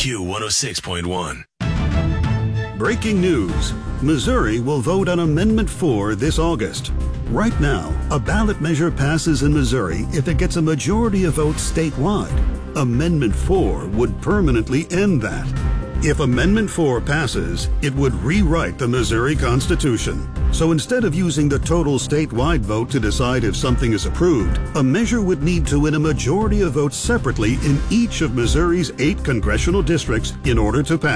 Q106.1. Breaking news. Missouri will vote on Amendment 4 this August. Right now, a ballot measure passes in Missouri if it gets a majority of votes statewide. Amendment 4 would permanently end that. If Amendment 4 passes, it would rewrite the Missouri Constitution. So instead of using the total statewide vote to decide if something is approved, a measure would need to win a majority of votes separately in each of Missouri's 8 congressional districts in order to pass.